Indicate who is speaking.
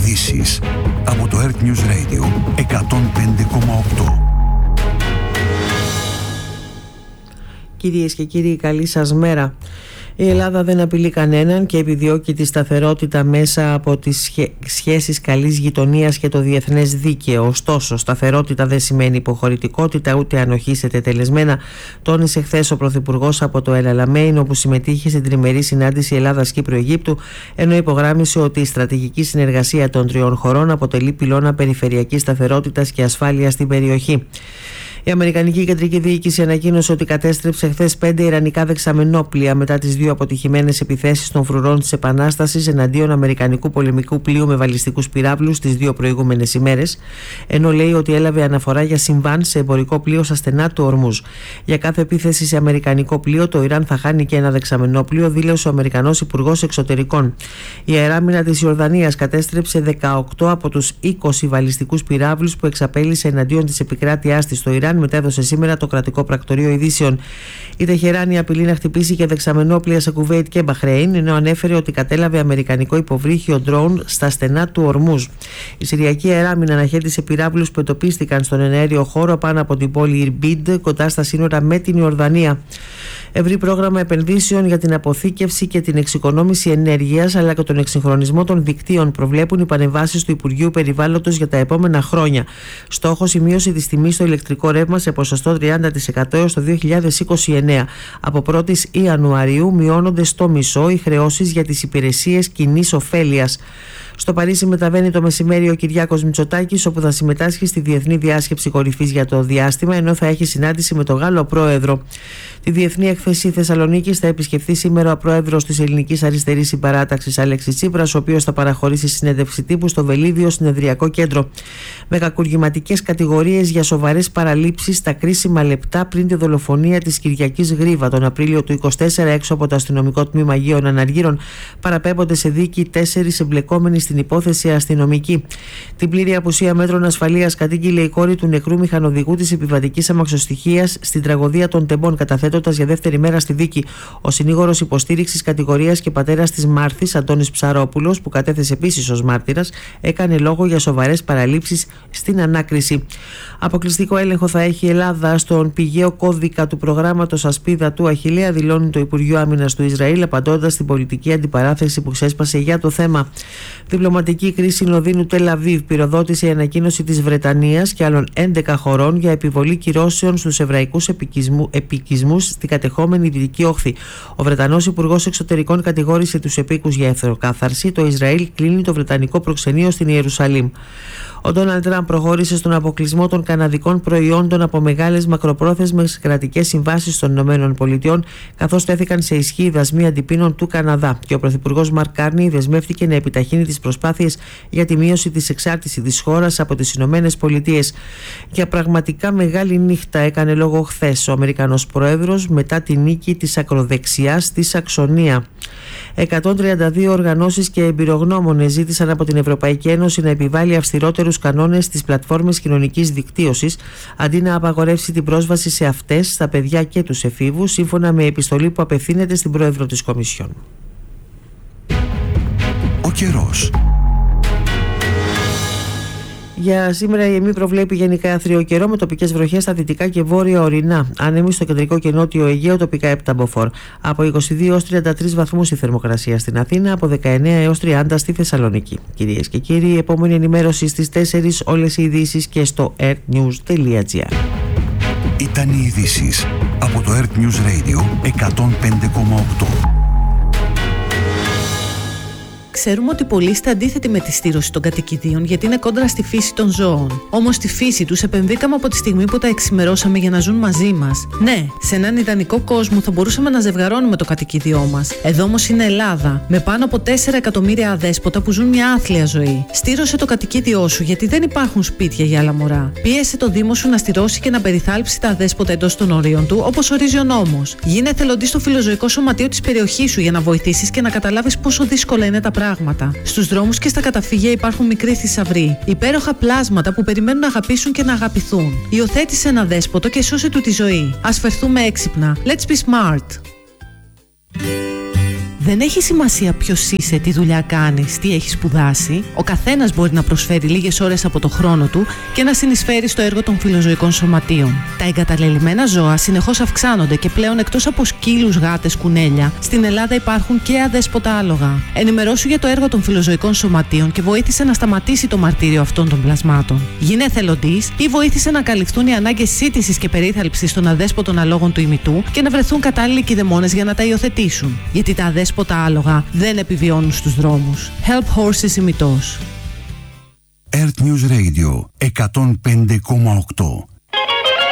Speaker 1: ειδήσεις από το Earth News Radio 105,8.
Speaker 2: Κυρίες και κύριοι, καλή σας μέρα. Η Ελλάδα δεν απειλεί κανέναν και επιδιώκει τη σταθερότητα μέσα από τις σχέσεις καλής γειτονίας και το διεθνές δίκαιο. Ωστόσο, σταθερότητα δεν σημαίνει υποχωρητικότητα ούτε ανοχή σε τετελεσμένα, τόνισε χθες ο Πρωθυπουργός από το Ελαλαμέιν, όπου συμμετείχε στην τριμερή συνάντηση Ελλάδας-Κύπρου-Αιγύπτου, ενώ υπογράμμισε ότι η στρατηγική συνεργασία των τριών χωρών αποτελεί πυλώνα περιφερειακής σταθερότητας και ασφάλειας στην περιοχή. Η Αμερικανική Κεντρική Διοίκηση ανακοίνωσε ότι κατέστρεψε χθες 5 ιρανικά δεξαμενόπλια μετά τις 2 αποτυχημένες επιθέσεις των φρουρών της Επανάστασης εναντίον αμερικανικού πολεμικού πλοίου με βαλιστικούς πυράβλους τις 2 προηγούμενες ημέρες, ενώ λέει ότι έλαβε αναφορά για συμβάν σε εμπορικό πλοίο στα στενά του Ορμούζ. Για κάθε επίθεση σε αμερικανικό πλοίο, το Ιράν θα χάνει και ένα δεξαμενόπλιο, δήλωσε ο Αμερικανός Υπουργός Εξωτερικών. Η αεράμινα της Ιορδανίας κατέστρεψε 18 από τους 20 βαλιστικούς πυράβλους που εξαπέλυσε εναντίον της επικράτειάς της στο Ιράν, μετέδωσε σήμερα το κρατικό πρακτορείο ειδήσεων. Η Τεχεράνη απειλεί να χτυπήσει και δεξαμενόπλια σε Κουβέιτ και Μπαχρέιν, ενώ ανέφερε ότι κατέλαβε αμερικανικό υποβρύχιο ντρόουν στα στενά του Ορμούζ. Η Συριακή αεράμινα αναχέτησε πυράβλους που εντοπίστηκαν στον εναέριο χώρο πάνω από την πόλη Ιρμπίντ, κοντά στα σύνορα με την Ιορδανία. Ευρύ πρόγραμμα επενδύσεων για την αποθήκευση και την εξοικονόμηση ενέργειας αλλά και τον εξυγχρονισμό των δικτύων προβλέπουν οι παρεμβάσεις του Υπουργείου Περιβάλλοντος για τα επόμενα χρόνια. Στόχος η μείωση της τιμής στο ηλεκτρικό ρεύμα σε ποσοστό 30% έως το 2029. Από 1η Ιανουαρίου μειώνονται στο μισό οι χρεώσεις για τις υπηρεσίες κοινής ωφέλειας. Στο Παρίσι μεταβαίνει το μεσημέρι ο Κυριάκος Μητσοτάκης, όπου θα συμμετάσχει στη Διεθνή Διάσκεψη Κορυφής για το Διάστημα, ενώ θα έχει συνάντηση με τον Γάλλο Πρόεδρο. Τη Διεθνή Έκθεση Θεσσαλονίκης θα επισκεφθεί σήμερα ο Πρόεδρος της Ελληνικής Αριστερής Συμπαράταξης Αλέξης Τσίπρας, ο οποίος θα παραχωρήσει συνέντευξη τύπου στο Βελίδιο Συνεδριακό Κέντρο. Με κακουργηματικές κατηγορίες για σοβαρές παραλήψεις στα κρίσιμα λεπτά πριν τη δολοφονία της Κυριακής Γρίβα τον Απρίλιο του 2024 έξω από το αστυνομικό τμήμα Αγίων Αναργύρων, παραπέμπονται σε δίκη 4 εμπλεκόμενοι στην υπόθεση αστυνομική. Την πλήρη απουσία μέτρων ασφαλείας κατήγγειλε η κόρη του νεκρού μηχανοδηγού της επιβατικής αμαξοστοιχείας στην τραγωδία των Τεμπών, καταθέτοντας για δεύτερη μέρα στη δίκη. Ο συνήγορος υποστήριξης κατηγορίας και πατέρας της Μάρθης, Αντώνης Ψαρόπουλος, που κατέθεσε επίσης ως μάρτυρας, έκανε λόγο για σοβαρές παραλήψεις στην ανάκριση. Αποκλειστικό έλεγχο θα έχει η Ελλάδα στον πηγαίο κώδικα του προγράμματος Ασπίδα του Αχιλλέα, δηλώνει το Υπουργείο Άμυνας του Ισραήλ, απαντώντας στην πολιτική αντιπαράθεση που ξέσπασε για το θέμα. Διπλωματική κρίση Λονδίνου Τελ-Αβίβ πυροδότησε η ανακοίνωση της Βρετανίας και άλλων 11 χωρών για επιβολή κυρώσεων στους εβραϊκούς επικισμούς στην κατεχόμενη Δυτική Όχθη. Ο Βρετανός Υπουργός Εξωτερικών κατηγόρησε τους επίκους για εθνοκάθαρση. Το Ισραήλ κλείνει το βρετανικό προξενείο στην Ιερουσαλήμ. Ο Ντόναλντ Τραμπ προχώρησε στον αποκλεισμό των καναδικών προϊόντων από μεγάλες μακροπρόθεσμες κρατικές συμβάσεις των ΗΠΑ, καθώς τέθηκαν σε ισχύ οι δασμοί αντιπίνων του Καναδά. Και ο Πρωθυπουργός Μαρκ Κάρνι δεσμεύτηκε να επιταχύνει τις προσπάθειες για τη μείωση της εξάρτησης της χώρας από τις ΗΠΑ. Για πραγματικά μεγάλη νύχτα έκανε λόγο χθες ο Αμερικανός Πρόεδρος μετά τη νίκη της ακροδεξιάς στη Σαξονία. 132 οργανώσεις και εμπειρογνώμονες ζήτησαν από την Ευρωπαϊκή Ένωση να επιβάλλει αυστηρότερους κανόνες στις πλατφόρμες κοινωνικής δικτύωσης, αντί να απαγορεύσει την πρόσβαση σε αυτές στα παιδιά και τους εφήβους, σύμφωνα με επιστολή που απευθύνεται στην Πρόεδρο της Κομισιόν.
Speaker 1: Ο καιρός.
Speaker 2: Για σήμερα η ΕΜΗ προβλέπει γενικά άθριο καιρό με τοπικές βροχές στα δυτικά και βόρεια ορεινά. Άνεμοι στο κεντρικό και νότιο Αιγαίο, τοπικά 7 μποφόρ. Από 22 έως 33 βαθμούς η θερμοκρασία στην Αθήνα, από 19 έως 30 στη Θεσσαλονίκη. Κυρίες και κύριοι, η επόμενη ενημέρωση στις 4, όλες οι ειδήσεις και στο earthnews.gr.
Speaker 1: Ήταν οι ειδήσεις από το Earth News Radio 105,8.
Speaker 3: Ξέρουμε ότι πολλοί είστε αντίθετοι με τη στήρωση των κατοικιδίων γιατί είναι κόντρα στη φύση των ζώων. Όμως στη φύση τους επενδύκαμε από τη στιγμή που τα εξημερώσαμε για να ζουν μαζί μας. Ναι, σε έναν ιδανικό κόσμο θα μπορούσαμε να ζευγαρώνουμε το κατοικίδιό μας. Εδώ όμως είναι Ελλάδα, με πάνω από 4 εκατομμύρια αδέσποτα που ζουν μια άθλια ζωή. Στήρωσε το κατοικίδιό σου γιατί δεν υπάρχουν σπίτια για άλλα μωρά. Πίεσε το Δήμο σου να στηρώσει και να περιθάλψει τα αδέσποτα εντός των ορίων του, όπως ορίζει ο νόμος. Γίνε εθελοντής στο φιλοζωικό σωματείο της περιοχής σου για να βοηθήσεις και να καταλάβεις πόσο δύσκολα είναι τα πράγματα. Στους δρόμους και στα καταφύγια υπάρχουν μικροί θησαυροί, υπέροχα πλάσματα που περιμένουν να αγαπήσουν και να αγαπηθούν. Υιοθέτησε ένα δέσποτο και σώσε του τη ζωή. Ας φερθούμε έξυπνα. Let's be smart. Δεν έχει σημασία ποιος είσαι, τι δουλειά κάνεις, τι έχεις σπουδάσει. Ο καθένας μπορεί να προσφέρει λίγες ώρες από το χρόνο του και να συνεισφέρει στο έργο των φιλοζωικών σωματείων. Τα εγκαταλελειμμένα ζώα συνεχώς αυξάνονται και πλέον εκτός από σκύλους, γάτες, κουνέλια, στην Ελλάδα υπάρχουν και αδέσποτα άλογα. Ενημερώσου για το έργο των φιλοζωικών σωματείων και βοήθησε να σταματήσει το μαρτύριο αυτών των πλασμάτων. Γίνε εθελοντής ή βοήθησε να καλυφθούν οι ανάγκες σύντησης και περίθαλψης των αδέσποτων αλόγων του ημιτού και να βρεθούν κατάλληλοι κηδεμόνες για να τα υιοθετήσουν. Γιατί τα αδέσποτα άλογα δεν επιβιώνουν στους δρόμους. Help Horses ημιτός.
Speaker 1: Earth News Radio 105,8.